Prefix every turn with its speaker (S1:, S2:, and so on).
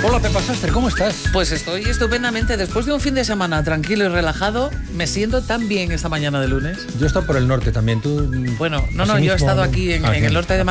S1: Hola Pepa Sastre, ¿cómo estás?
S2: Pues estoy estupendamente. Después de un fin de semana tranquilo y relajado, me siento tan bien esta mañana de lunes.
S1: Yo he estado por el norte también, tú...
S2: Bueno, no,
S1: Asimismo,
S2: yo he estado aquí en el norte de